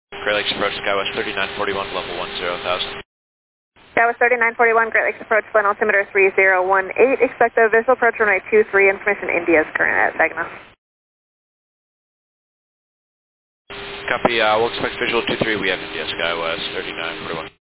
Great Lakes approach SkyWest 3941, level 10,000. SkyWest 3941, Great Lakes approach, flight altimeter 3018. Expect a visual approach runway 23, information India's current at Saginaw. Copy, we'll expect visual 23, we have India, SkyWest 3941.